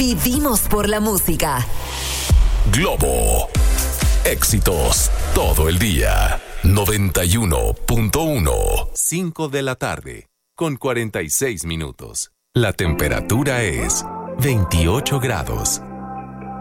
Vivimos por la música. Globo. Éxitos todo el día. 91.1. 5 de la tarde, con 46 minutos. La temperatura es 28 grados.